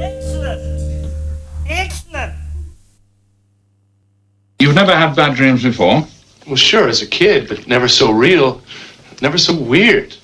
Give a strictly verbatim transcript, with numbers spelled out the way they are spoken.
Excellent. Excellent. You've never had bad dreams before? Well, sure, as a kid, but never so real, never so weird.